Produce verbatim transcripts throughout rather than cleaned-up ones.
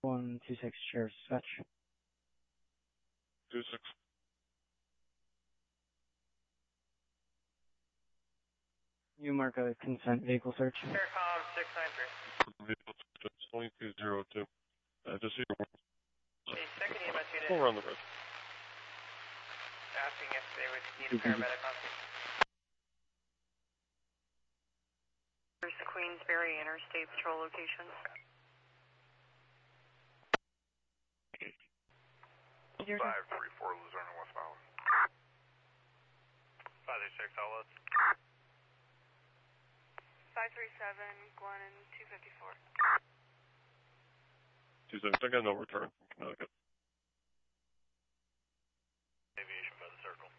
one two six, Sheriff's Dispatch. two six. You mark a consent vehicle search. Aircom six nine three. Vehicle twenty-two zero two. Uh, just so you're The second E M S unit. We'll run the road. Asking if they would need a paramedic on scene. There's the Queensbury Interstate Patrol location. five three four Luzerne westbound. five three six outlet. five three seven, Glen and two fifty-four. two seven, I got no return from Connecticut. Aviation by the circle.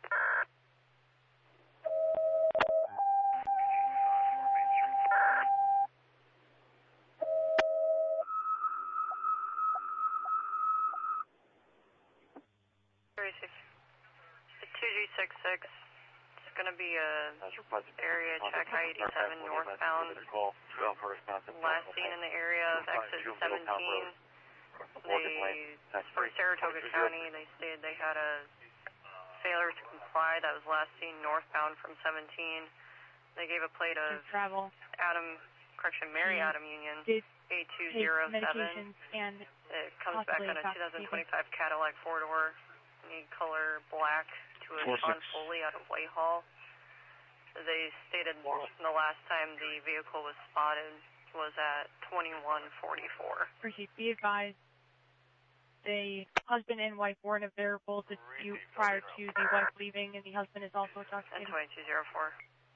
two G six six. It's going to be a area check I eighty-seven northbound. Last seen in the area of exit seventeen. They, for Saratoga County, they stated they had a failure to comply that was last seen northbound from seventeen. They gave a plate of travel. Adam, correction, Mary Adam Union, eight two zero seven. And it comes back on a two thousand twenty-five Cadillac four-door, need color black, to a Sean Foley out of Whitehall. They stated the last time the vehicle was spotted was at twenty-one forty-four. Appreciate. Be advised, the husband and wife were in a verbal dispute prior to the wife leaving, and the husband is also intoxicated. twenty-two zero four.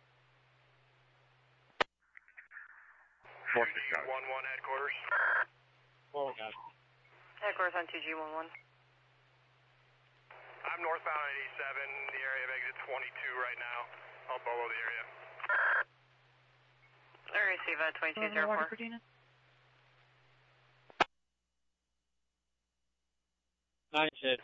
two G one one headquarters. Oh, God. Headquarters on two G one one. I'm northbound eighty-seven, the area of exit twenty-two right now. I'll bolo the area. I receive at twenty-two zero four. Nine six.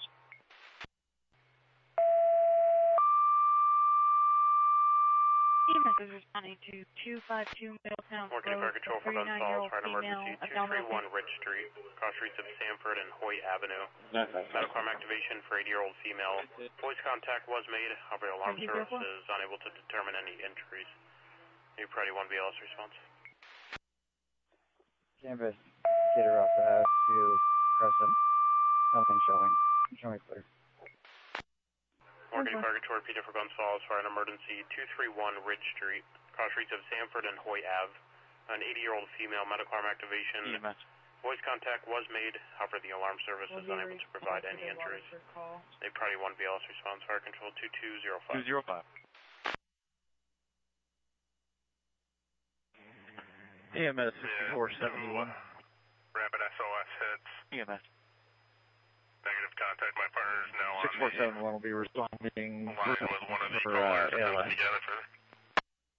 E M S is responding to two five two Middletown Road, a thirty-nine-year-old female, abdominal two three one Ridge Street, cross streets of Sanford and Hoyt Avenue. Medical arm activation for eighty-year-old female. Voice contact was made, however, alarm service is unable to determine any injuries. New Priority one B L S response. Canvas, get her off the house to Crescent. Nothing showing. Show me clear. Morgan Purgatory, repeated for Guns Falls, for an emergency two three one Ridge Street, cross streets of Sanford and Hoyt Ave. An eighty-year-old female, medical arm activation. E M S. Voice contact was made, however, the alarm service is unable to provide any injuries. They Priority one B L S response, fire control two two zero five. two zero five. E M S sixty-four seventy-one. Rapid S O S hits. E M S. Negative contact. My partner is now on six four seven one will be responding line with one of the for callers uh, A L S. together for